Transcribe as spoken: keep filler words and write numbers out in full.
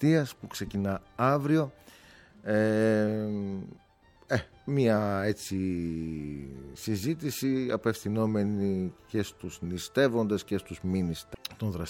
νηστείας που ξεκινά αύριο. Ε, ε, μια έτσι συζήτηση απευθυνόμενη και στους νηστεύοντες και στους μη νηστεύοντες των δραστηριών